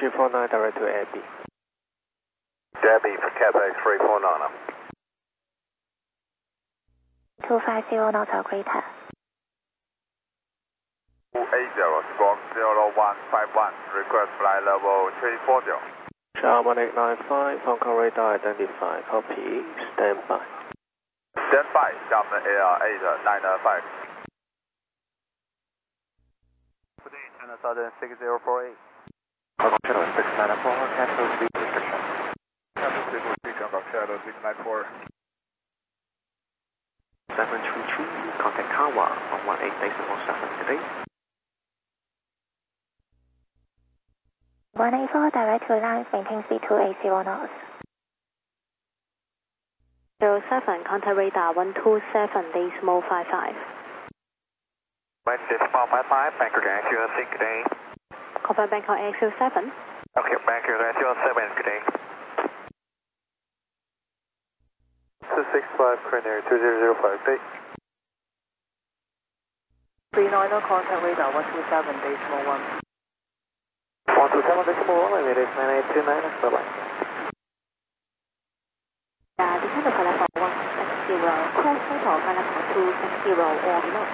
349 direct to AB. Debbie for Quebec 349. 250 knots or greater. 280 squawk 0151, request flight level 340. Char 1895, Hong Kong radar identified, copy, stand by. Stand by, Xiamen Air 8995. Today, China Southern 6048. Hong Kong Shadow 694, cancel speed restriction. Cancel speed restriction, Hong Kong Shadow 694. 733, contact Kawa on 18.7 today. 184 direct to land, maintain speed 280 knots. 07, contact radar 127.55. Wind decimal 55, Bangkok Air 6, good day. Confirm Bangkok Air 7. Okay, Bangkok Air 7, good day. 265, Crane 2005, day. 39 contact radar 127.1. 127.1, it is 9829, bye-bye. Descend to flight level 160, cross total flight level 260 or below.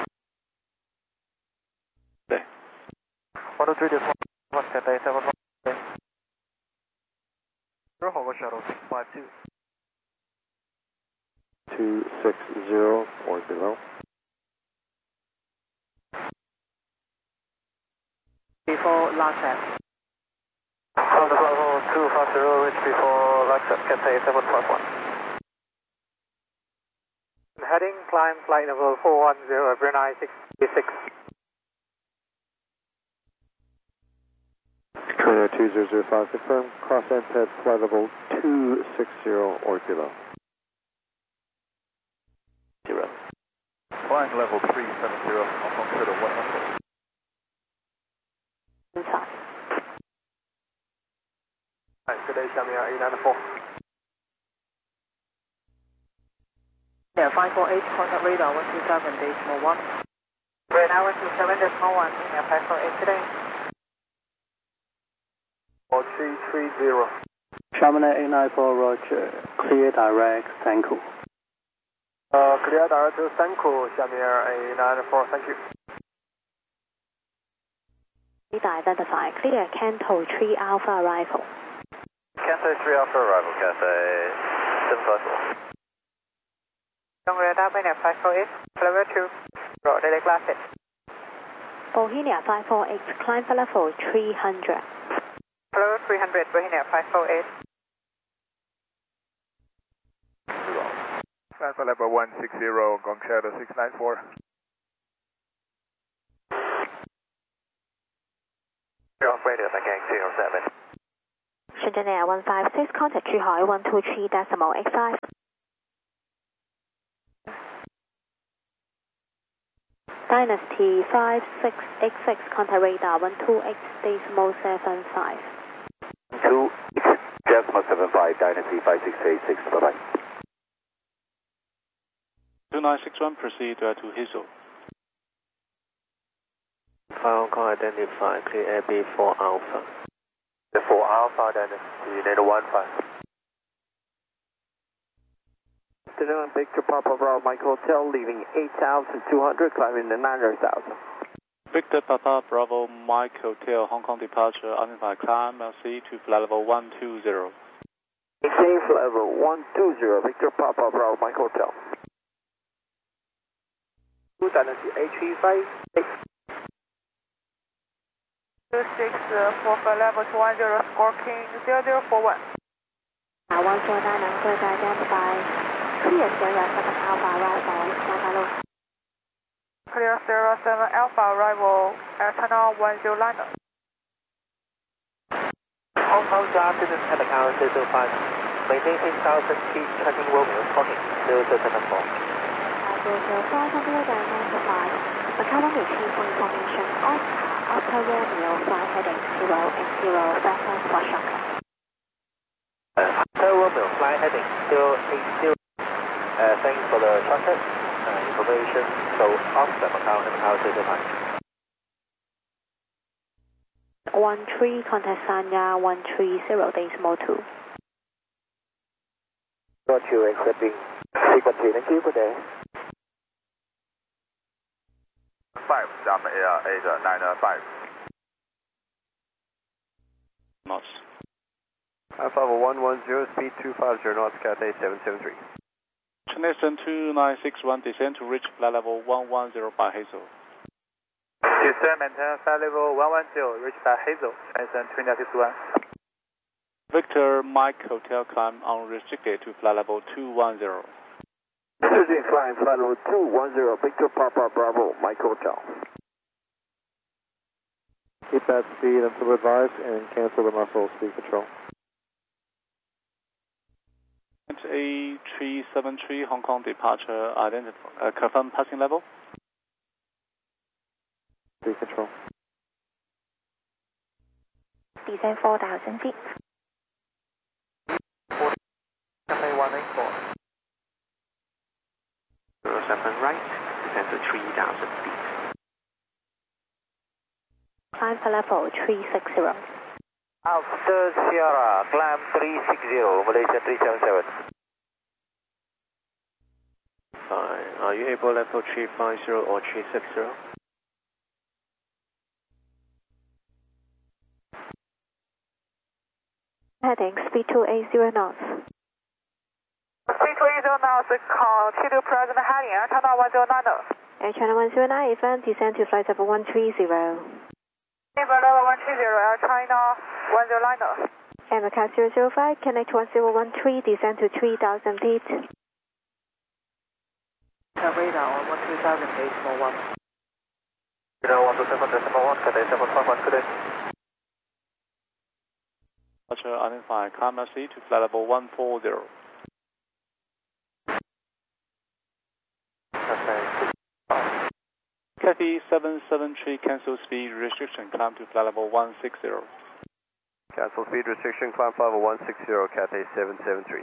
123.1, Cathay 7. Hong Kong Shadow 652. 260 or below. Before last set. From the level 250, reach before Lexus, Cathay 751. Heading, climb flight level 410, Brunei 636. Korea 2005, confirm, cross MPED flight level 260 or below. 0. Flying level 370, Hong Kong Shadow 100. Inside. Good day, Xiamen Air 894. Yeah, 548 contact radar 127.1. Radar 127.1, yeah, 548 today. 4330. Xiamen Air 894, Roger. Clear direct, thank you. Clear direct to Sanku, Xiamen Air 894, thank you. Radar identify, clear Canto 3 Alpha arrival. Cathay 3 Alpha arrival, Cathay 754. Radar 548, level 2. Road direct last hit. Bohemia 548, climb for level 300. Level 300, Bohemia 548. Climb for level 160, Hong Kong Shadow 694. Off radio, Gang 07. Shenzhen Air 156, contact Zhuhai 123.85. Dynasty 5686, contact radar 128.75. 2.75, Dynasty 5686, bye-bye. 2961, proceed to Hizo. Hong Kong identified, clear AB 4 Alpha. The 4 Alpha, Dynasty, NATO 15. Afternoon, Victor Papa Bravo, Mike Hotel, leaving 8,200, climbing the 900,000. Victor Papa Bravo Mike Hotel, Hong Kong departure, identify climb LC to flight level 120. Maintain flight level 120, Victor Papa Bravo, Mike Hotel. 2 Dynasty H35. 26 for flight level 210, scorking 0041. 149 clear to identify. Clear Sierra 7 Alpha arrival, Santa Lu. Clear Sierra 7 Alpha arrival at Channel 10 Liner. Hong Kong Jar didn't have a tower 005. Maintain 6,000 feet, tracking Romeo, talking 0074. 005, clear to identify. Macau 1 retrieve for information. Oscar, after Romeo, flight heading 080, reference for shock. After Romeo, flight heading 080. Thanks for the shortcut information. So, Oscar, Macau and Macau 05. 13, contact Sanya 130 decimal 2. Got you, accepting frequency. Thank you, good day. 5, Java Air 895. Knots. Alpha 110, speed 250 knots, Cathay 773. Chinese 2961, descend to reach flight level 110 by Hazel. Houston, maintain flight level 110, reach by Hazel, Chinese 2961. Victor Mike Hotel climb unrestricted to flight level 210. Cruising flying flight level 210, Victor Papa Bravo, Mike Hotel. Keep that speed until advised and cancel the muscle speed control. A373 Hong Kong departure, confirm passing level. Speed control. Descend 4,000 feet. Cathay 184. 07 right, descend to 3,000 feet. Climb for level 360. Alpha Sierra, climb 360, Malaysia 377. Fine. Are you able level 350 or 360? Heading speed 280 knots. Speed 280 knots, continue present heading, Air China 109. Air China 109, event descend to flight level 130. Level 130, Air China 109. And Macau 005, connect 1013, descend to 3,000 feet. Radar on 12000, decimal 1. Radar 127, decimal 1, Cathay 751, good day. Departure identify climb C to flight level 140. Cathay 773 cancel speed restriction, climb to flight level 160. Cancel speed restriction, climb flight level 160, Cathay 773.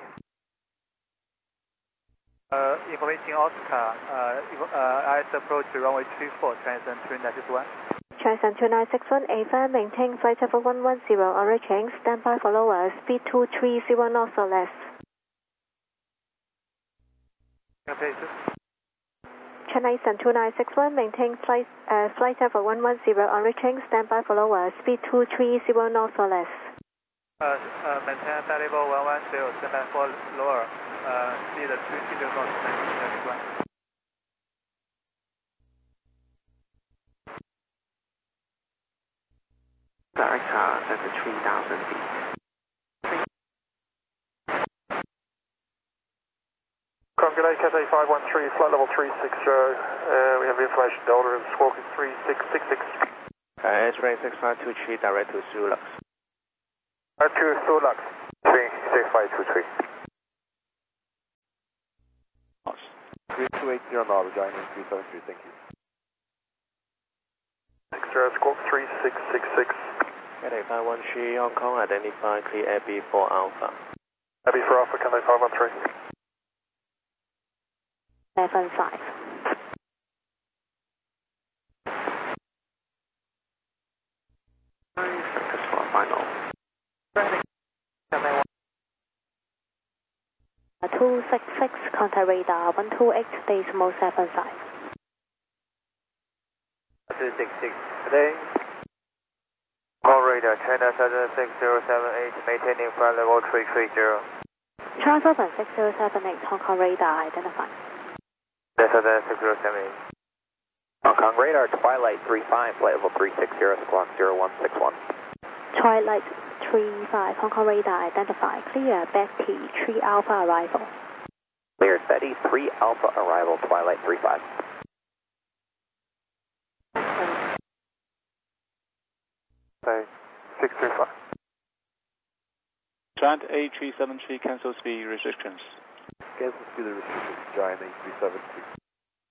Information Oscar, IS approach runway 34, Transcend 2961. Transcend 2961, AFM, maintain flight level 110, on reaching, standby for lower, speed 230 knots or less. Chennai Sun 2961, maintain flight level 110, on reaching, standby for lower, speed 230 knots or less. Maintain flight level 110, standby for lower, speed 230 knots, 2961. Director, set to 3,000 feet. Congolese Cathay 513, flight level 360. We have information Dollar and Squawk 3666. S-Ray 6523, direct to Sulux. To Sulux, 36523. 3280 knots, joining 373, thank you. Squawk 3666. Cathay 513, Hong Kong, identify clear Abbey for Alpha. Abbey for Alpha, Cathay 513. 11.5. Focus for final. 266, contact radar 128, decimal 75. 266, today. Call radar, China 76078, maintaining flight level 330. China 76078, Hong Kong radar identified. 76078. Hong Kong radar, Twilight 35, flight level 360, squawk 0161. Twilight 35, Hong Kong radar identified. Clear, Betty 3 Alpha arrival. Clear, Betty 3 Alpha arrival, Twilight 35. Say 635. Giant A373 cancel speed restrictions. Cancel speed restrictions, Giant 373.